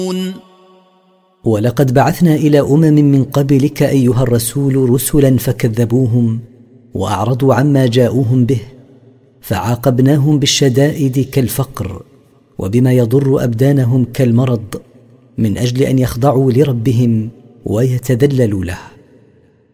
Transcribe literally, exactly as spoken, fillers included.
ولقد بعثنا إلى أمم من قبلك أيها الرسول رسلا فكذبوهم وأعرضوا عما جاءوهم به، فعاقبناهم بالشدائد كالفقر وبما يضر أبدانهم كالمرض، من أجل أن يخضعوا لربهم ويتذللوا له.